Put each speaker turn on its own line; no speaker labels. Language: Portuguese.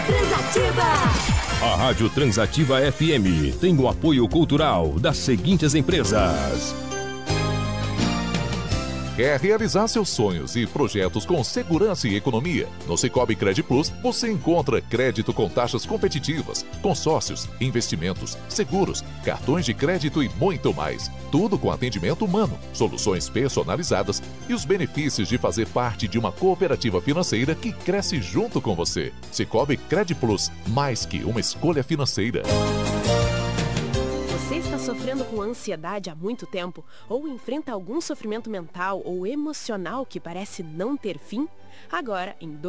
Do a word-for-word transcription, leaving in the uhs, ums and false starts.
Transativa. A Rádio Transativa F M tem o apoio cultural das seguintes empresas.
Quer realizar seus sonhos e projetos com segurança e economia? No Sicoob Cred Plus, você encontra crédito com taxas competitivas, consórcios, investimentos, seguros, cartões de crédito e muito mais. Tudo com atendimento humano, soluções personalizadas e os benefícios de fazer parte de uma cooperativa financeira que cresce junto com você. Sicoob Cred Plus, mais que uma escolha financeira.
Você está sofrendo com ansiedade há muito tempo? Ou enfrenta algum sofrimento mental ou emocional que parece não ter fim? Agora, em